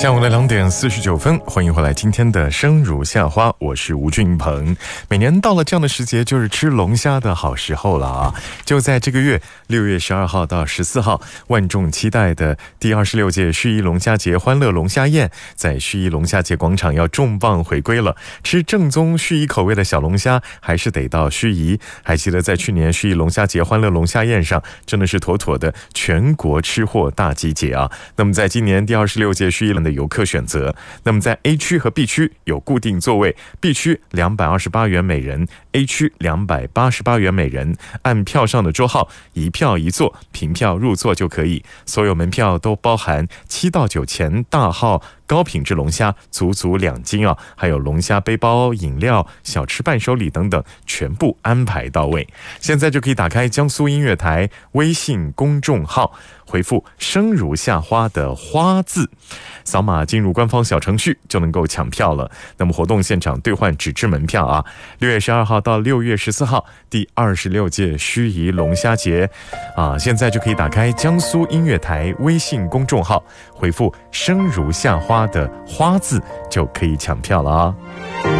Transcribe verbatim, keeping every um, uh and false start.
下午的两点四十九分，欢迎回来今天的生如夏花，我是吴俊鹏。每年到了这样的时节，就是吃龙虾的好时候了啊！就在这个月六月十二号到十四号，万众期待的第二十六届盱眙龙虾节欢乐龙虾宴，在盱眙龙虾节广场要重磅回归了。吃正宗盱眙口味的小龙虾，还是得到盱眙。还记得在去年盱眙龙虾节欢乐龙虾宴上，真的是妥妥的全国吃货大集结啊！那么在今年第二十六届盱眙的游客选择，那么在 A 区和 B 区有固定座位， B 区两百二十八元每人， A 区两百八十八元每人，按票上的桌号一票一座，凭票入座就可以。所有门票都包含七到九钱大号高品质龙虾，足足两斤啊，还有龙虾背包、饮料、小吃伴手礼等等，全部安排到位。现在就可以打开江苏音乐台微信公众号，回复生如夏花的花字，扫码进入官方小程序就能够抢票了。那么活动现场兑换纸质门票啊，六月十二号到六月十四号，第二十六届盱眙龙虾节啊，现在就可以打开江苏音乐台微信公众号，回复生如夏花的花字就可以抢票了啊。